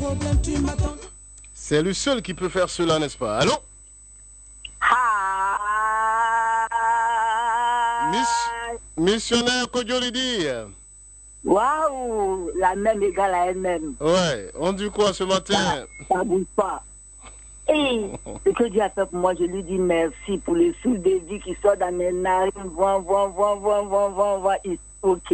C'est le seul qui peut faire cela, n'est-ce pas? Allô? Missionnaire Kodjolidi. Waouh, la même égale à elle-même. Ouais, on dit quoi ce matin? Ça bouge pas. Et ce que Dieu a fait pour moi, je lui dis merci pour le souffle de vie qui sort dans mes narines. Ok.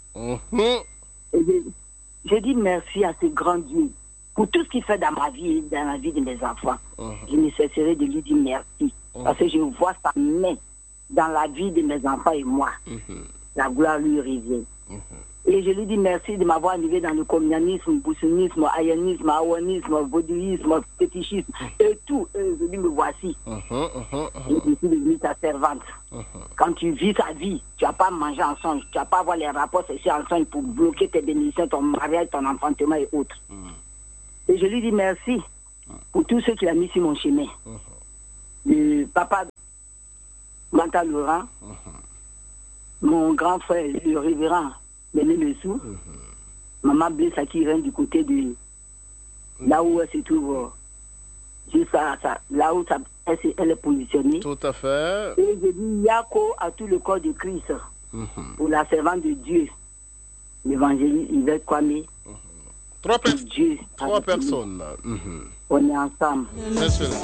Je dis merci à ce grand Dieu pour tout ce qu'il fait dans ma vie et dans la vie de mes enfants. Je ne cesserai de lui dire merci. Parce que je vois sa main dans la vie de mes enfants et moi. La gloire lui revient. Et je lui dis merci de m'avoir arrivé dans le communisme, boussonisme, ayanisme, awanisme, vaudouisme, fétichisme et tout. Et je dis me voici. Je suis devenue ta servante. Quand tu vis ta vie, tu n'as pas mangé en songe, tu n'as pas avoir les rapports sexuels en songe pour bloquer tes bénédictions, ton mariage, ton enfantement et autres. Et je lui dis merci pour tous ceux qu'il a mis sur mon chemin. Le papa Manta Laurent, mon grand frère, le révérend Bené Messou, maman Blessa qui règne du côté de là où elle se trouve, juste là où elle est positionnée. Tout à fait. Et je dis Yako à tout le corps de Christ, pour la servante de Dieu, l'évangéliste Yvette Kwame. Trois personnes. On est ensemble. C'est cela.